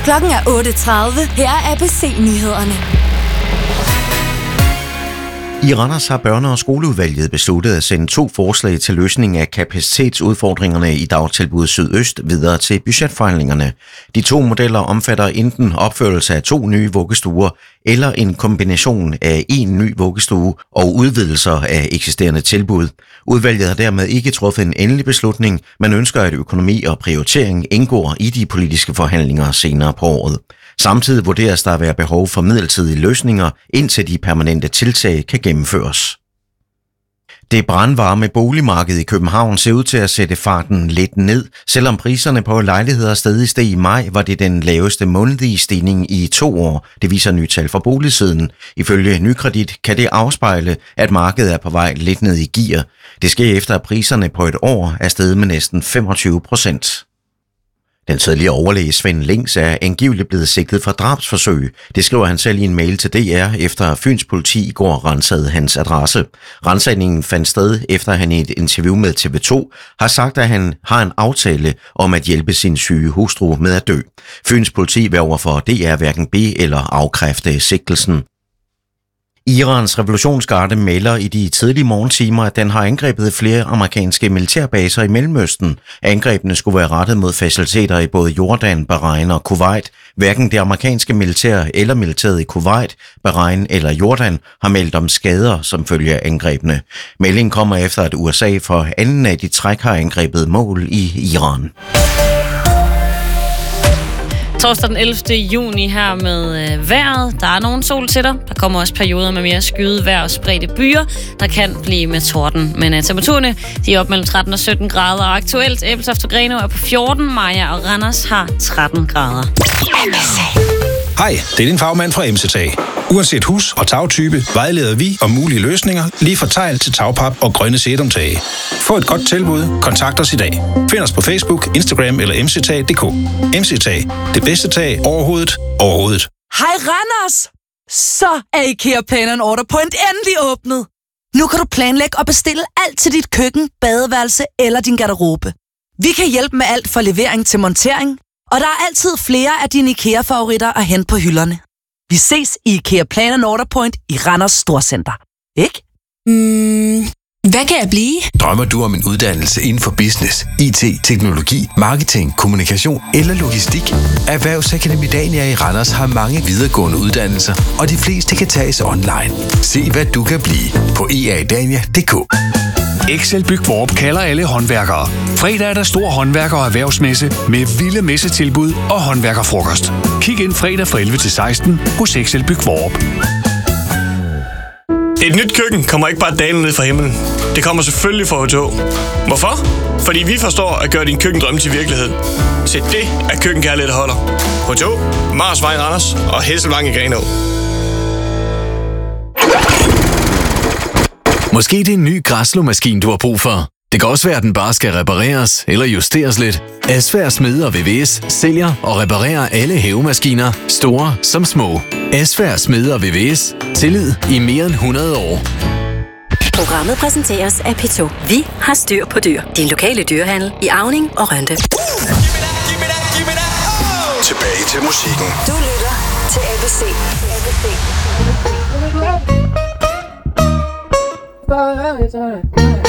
Klokken er 8:30. Her er ABC-nyhederne. I Randers har børne- og skoleudvalget besluttet at sende 2 forslag til løsning af kapacitetsudfordringerne i dagtilbud Sydøst videre til budgetforhandlingerne. De 2 modeller omfatter enten opførelse af 2 nye vuggestuer eller en kombination af 1 ny vuggestue og udvidelser af eksisterende tilbud. Udvalget har dermed ikke truffet en endelig beslutning, men ønsker, at økonomi og prioritering indgår i de politiske forhandlinger senere på året. Samtidig vurderes der at være behov for midlertidige løsninger, indtil de permanente tiltag kan gennemføres. Det brandvarme boligmarked i København ser ud til at sætte farten lidt ned. Selvom priserne på lejligheder stadig steg i maj, var det den laveste månedlige stigning i 2 år. Det viser nye tal fra boligsiden. Ifølge Nykredit kan det afspejle, at markedet er på vej lidt ned i gear. Det sker efter, at priserne på et år er steget med næsten 25%. Den tidligere overlæge Svend Lings er angiveligt blevet sigtet for drabsforsøg. Det skriver han selv i en mail til DR, efter Fyns politi i går rensede hans adresse. Ransagningen fandt sted, efter han i et interview med TV2 har sagt, at han har en aftale om at hjælpe sin syge hustru med at dø. Fyns politi vil overfor DR hverken bede eller afkræfte sigtelsen. Irans revolutionsgarde melder i de tidlige morgentimer, at den har angrebet flere amerikanske militærbaser i Mellemøsten. Angrebene skulle være rettet mod faciliteter i både Jordan, Bahrain og Kuwait. Hverken det amerikanske militær eller militæret i Kuwait, Bahrain eller Jordan har meldt om skader som følge af angrebene. Meldingen kommer efter, at USA for anden af de træk har angrebet mål i Iran. Torsdag den 11. juni her med vejret. Der er nogle sol til dig. Der kommer også perioder med mere skyet vejr og spredte byer, der kan blive med torden. Men temperaturerne de er op mellem 13 og 17 grader. Og aktuelt Ebeltoft og Grenaa er på 14. Maja og Randers har 13 grader. Hej, det er din fagmand fra MCT. Uanset hus- og tagtype vejleder vi om mulige løsninger, lige fra tegl til tagpap og grønne sedumtage. Få et godt tilbud. Kontakt os i dag. Find os på Facebook, Instagram eller mctag.dk. MCT. Det bedste tag overhovedet. Hej Randers! Så er IKEA Plan & Order Point endelig åbnet. Nu kan du planlægge og bestille alt til dit køkken, badeværelse eller din garderobe. Vi kan hjælpe med alt fra levering til montering, og der er altid flere af dine IKEA-favoritter at hente på hylderne. Vi ses i IKEA Plan & Order Point i Randers Storcenter. Ikke? Hvad kan jeg blive? Drømmer du om en uddannelse inden for business, IT, teknologi, marketing, kommunikation eller logistik? Erhvervsakademi Dania i Randers har mange videregående uddannelser, og de fleste kan tages online. Se hvad du kan blive på eadania.dk. Excel Byg Vorp kalder alle håndværkere. Fredag er der stor håndværker- og erhvervsmesse med vilde messetilbud og håndværkerfrokost. Kig ind fredag fra 11 til 16 hos Excel Byg Vorp. Et nyt køkken kommer ikke bare dalende ned fra himlen. Det kommer selvfølgelig fra H2. Hvorfor? Fordi vi forstår at gøre din køkkendrømme til virkelighed. Se, det er køkkenkærlighed, der holder. H2, Marsvej Randers og Hesselvang i Grenaa. Måske det er en ny græsslåmaskine, du har brug for. Det kan også være, at den bare skal repareres eller justeres lidt. Asfær Smede og VVS sælger og reparerer alle hævemaskiner, store som små. Asfær Smede og VVS. Tillid i mere end 100 år. Programmet præsenteres af P2. Vi har styr på dyr. Din lokale dyrehandel i Auning og Rønde. Tilbage til musikken. Du lytter til ABC. ABC.